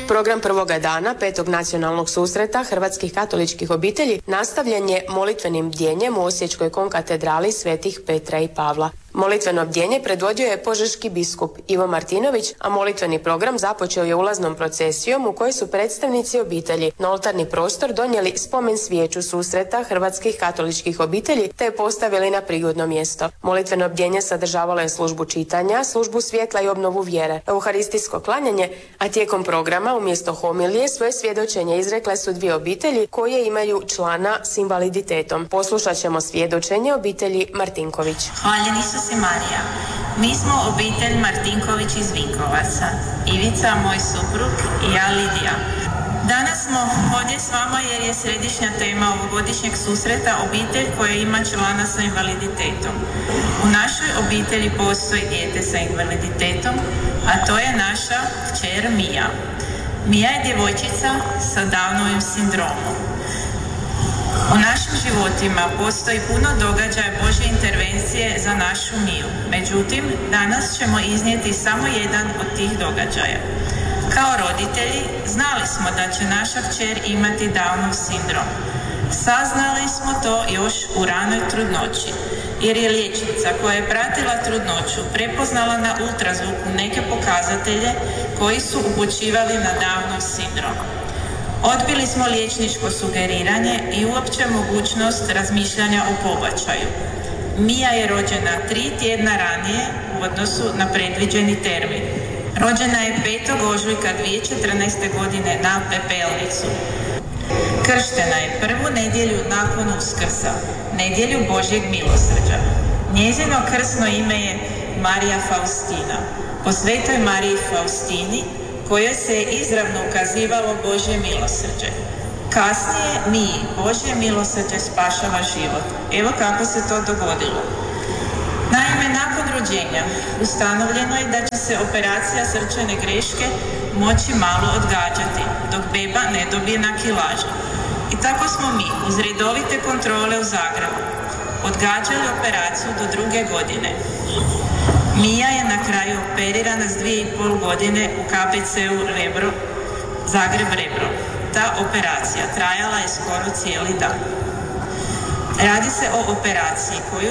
Program prvoga dana petog nacionalnog susreta hrvatskih katoličkih obitelji nastavljen je molitvenim bdjenjem u Osječkoj konkatedrali svetih Petra i Pavla. Molitveno bdjenje predvodio je požeški biskup Ivo Martinović, a molitveni program započeo je ulaznom procesijom u kojoj su predstavnici obitelji na oltarni prostor donijeli spomen svijeću susreta hrvatskih katoličkih obitelji te je postavili na prigodno mjesto. Molitveno bdjenje sadržavalo je službu čitanja, službu svjetla i obnovu vjere, euharistijsko klanjanje, a tijekom programa umjesto homilije svoje svjedočenje izrekle su dvije obitelji koje imaju člana s invaliditetom. Poslušat ćemo svjedočenje obitelji Martinković. Hvaljen Isus i Marija. Mi smo obitelj Martinković iz Vinkovaca. Ivica, moj suprug i ja Lidija. Danas smo ovdje s vama jer je središnja tema ovogodišnjeg susreta obitelj koja ima člana sa invaliditetom. U našoj obitelji postoji dijete sa invaliditetom, a to je naša kćer Mija. Mija je djevojčica sa Downovim sindromom. U našim životima postoji puno događaja Božje intervencije za našu Miju. Međutim, danas ćemo iznijeti samo jedan od tih događaja. Kao roditelji, znali smo da će naša kćer imati Downov sindrom. Saznali smo to još u ranoj trudnoći, jer je liječnica koja je pratila trudnoću prepoznala na ultrazvuku neke pokazatelje koji su upućivali na Downov sindrom. Odbili smo liječničko sugeriranje i uopće mogućnost razmišljanja o pobačaju. Mija je rođena 3 tjedna ranije u odnosu na predviđeni termin. Rođena je 5. ožujka 2014. godine na Pepelnicu. Krštena je prvu nedjelju nakon Uskrsa, nedjelju Božjeg milosrđa. Njezino krsno ime je Marija Faustina, po svetoj Mariji Faustini, kojoj se je izravno ukazivalo Božje milosrđe. Kasnije Miji Božje milosrđe spašava život. Evo kako se to dogodilo. Naime, nakon rođenja ustanovljeno je da će se operacija srčane greške moći malo odgađati, dok beba ne dobije na kilažu. I tako smo mi, uz redovite kontrole u Zagrebu, odgađali operaciju do 2. godine. Mija je na kraju operirana s 2,5 godine u KBC-u Rebro, Zagreb Rebro. Ta operacija trajala je skoro cijeli dan. Radi se o operaciji koju